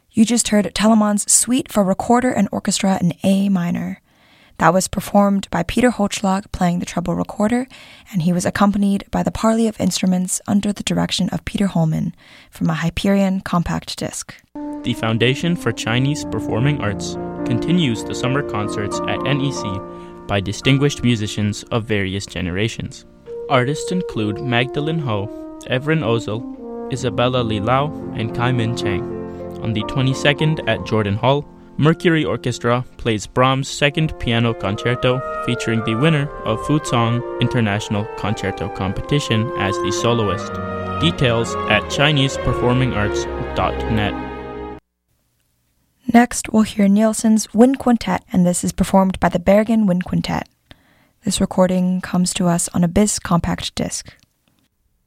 You just heard Telemann's Suite for Recorder and Orchestra in A minor. That was performed by Peter Hochschlag playing the treble recorder, and he was accompanied by the parley of instruments under the direction of Peter Holman from a Hyperion compact disc. The Foundation for Chinese Performing Arts continues the summer concerts at NEC by distinguished musicians of various generations. Artists include Magdalene Ho, Evren Ozil, Isabella Li Lau, and Kai Min Chang. On the 22nd at Jordan Hall, Mercury Orchestra plays Brahms' Second Piano Concerto, featuring the winner of Fuzhong International Concerto Competition as the soloist. Details at ChinesePerformingArts.net. Next, we'll hear Nielsen's Wind Quintet, and this is performed by the Bergen Wind Quintet. This recording comes to us on a BIS compact disc.